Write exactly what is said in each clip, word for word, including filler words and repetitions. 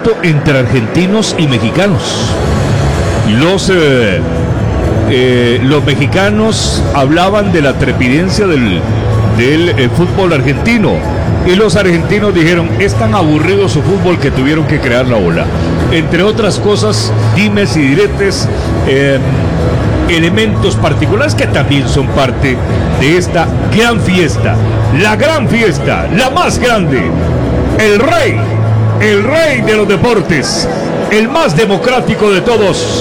evento entre argentinos y mexicanos. Los, eh, eh, los mexicanos hablaban de la trepidencia del, del eh, fútbol argentino, y los argentinos dijeron, es tan aburrido su fútbol que tuvieron que crear la ola. Entre otras cosas, dimes y diretes, eh, elementos particulares que también son parte de esta gran fiesta, la gran fiesta, la más grande, el rey, el rey de los deportes, el más democrático de todos,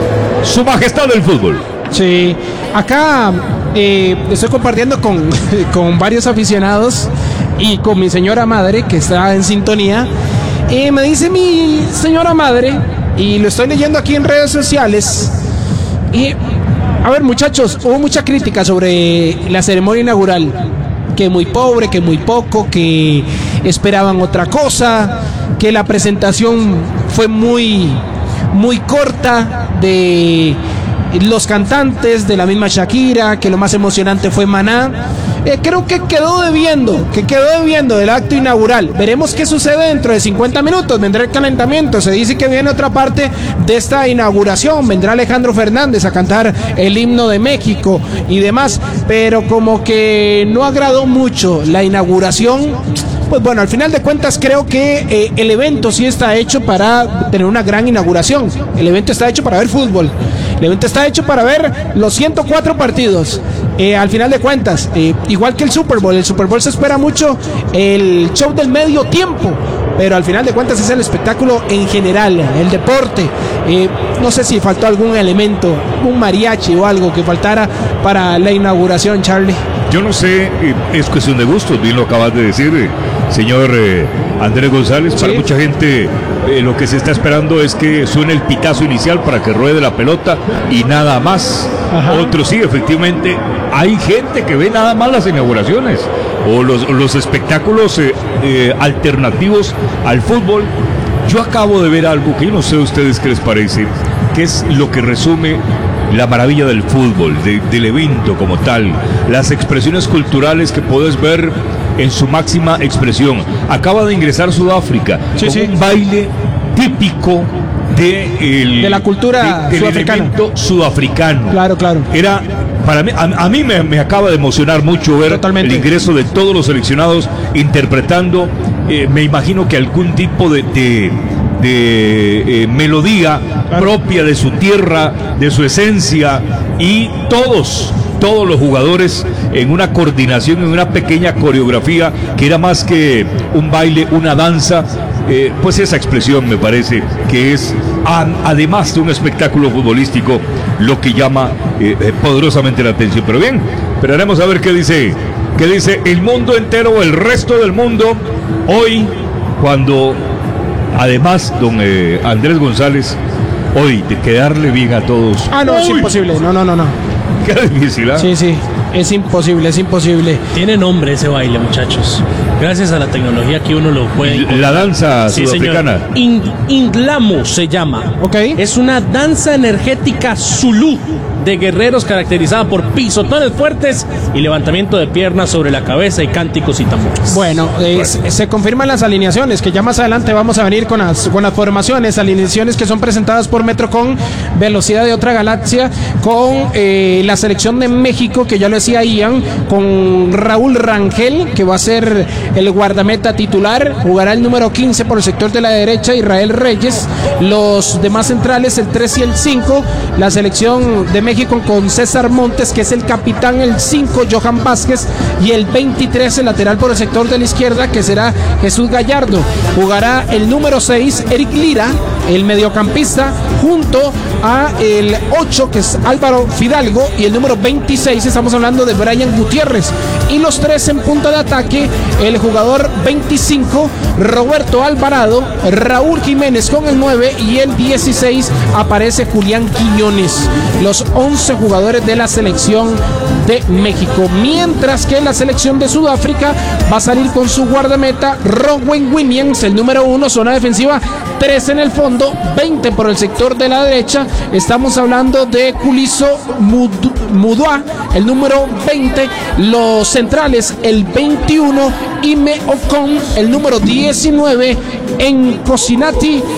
su majestad del fútbol. Sí, acá eh, estoy compartiendo con, con varios aficionados y con mi señora madre que está en sintonía. Y me dice mi señora madre, y lo estoy leyendo aquí en redes sociales, y a ver, muchachos, hubo mucha crítica sobre la ceremonia inaugural, que muy pobre, que muy poco, que esperaban otra cosa, que la presentación fue muy, muy corta de los cantantes, de la misma Shakira, que lo más emocionante fue Maná. Eh, creo que quedó debiendo, que quedó debiendo del acto inaugural. Veremos qué sucede dentro de cincuenta minutos. Vendrá el calentamiento. Se dice que viene otra parte de esta inauguración. Vendrá Alejandro Fernández a cantar el himno de México y demás. Pero como que no agradó mucho la inauguración. Pues bueno, al final de cuentas creo que eh, el evento sí está hecho para tener una gran inauguración. El evento está hecho para ver fútbol. El evento está hecho para ver los ciento cuatro partidos. Eh, al final de cuentas, eh, igual que el Super Bowl, el Super Bowl se espera mucho el show del medio tiempo, pero al final de cuentas es el espectáculo en general, el deporte. Eh, no sé si faltó algún elemento, un mariachi o algo que faltara para la inauguración, Charlie. Yo no sé, es cuestión de gustos, bien lo acabas de decir, eh, señor eh, Andrés González. Para sí, mucha gente eh, lo que se está esperando es que suene el pitazo inicial para que ruede la pelota y nada más. Ajá. Otros sí, efectivamente, hay gente que ve nada más las inauguraciones o los, los espectáculos eh, eh, alternativos al fútbol. Yo acabo de ver algo que yo no sé a ustedes qué les parece, que es lo que resume la maravilla del fútbol, de, del evento como tal, las expresiones culturales que puedes ver en su máxima expresión. Acaba de ingresar Sudáfrica, sí, con sí, un baile típico de, el, de la cultura de, del sudafricana. elemento sudafricano. Claro, claro. Era, para mí, a, a mí me, me acaba de emocionar mucho ver Totalmente. el ingreso de todos los seleccionados interpretando, eh, me imagino que algún tipo de... de de eh, melodía claro. propia de su tierra, de su esencia, y todos, todos los jugadores en una coordinación, en una pequeña coreografía que era más que un baile, una danza, eh, pues esa expresión me parece que es, a, además de un espectáculo futbolístico, lo que llama eh, poderosamente la atención. Pero bien, esperaremos a ver qué dice, qué dice el mundo entero, el resto del mundo, hoy, cuando... Además, don eh, Andrés González, hoy de quedarle bien a todos. Ah, no, Uy. es imposible. No, no, no, no. Qué difícil, ¿eh? Sí, sí. Es imposible, es imposible. Tiene nombre ese baile, muchachos. Gracias a la tecnología que uno lo puede encontrar. La danza sí, sudafricana. In, Inglamo se llama. Ok. Es una danza energética zulú de guerreros caracterizada por pisotones fuertes y levantamiento de piernas sobre la cabeza y cánticos y tambores. Bueno, eh, bueno. se confirman las alineaciones, que ya más adelante vamos a venir con las, con las formaciones, alineaciones que son presentadas por Metrocon, Velocidad de otra galaxia, con eh, la selección de México, que ya lo decía Ian, con Raúl Rangel, que va a ser el guardameta titular, jugará el número quince por el sector de la derecha, Israel Reyes, los demás centrales, el tres y el cinco, la selección de México con César Montes, que es el capitán, el cinco, Johan Vázquez, y el veintitrés, el lateral por el sector de la izquierda, que será Jesús Gallardo. Jugará el número seis, Eric Lira, el mediocampista, junto a el ocho, que es Álvaro Fidalgo, y el número veintiséis, estamos hablando de Brian Gutiérrez, y los tres en punta de ataque, el jugador veinticinco, Roberto Alvarado, Raúl Jiménez con el nueve, y el dieciséis aparece Julián Quiñones. Los once jugadores de la selección de México, mientras que la selección de Sudáfrica va a salir con su guardameta Rowan Williams, el número uno, zona defensiva, tres en el fondo, veinte por el sector de la derecha, estamos hablando de Kuliso Mudua, el número veinte, los centrales, el veintiuno, Ime Ocon, el número diecinueve, en Cosinati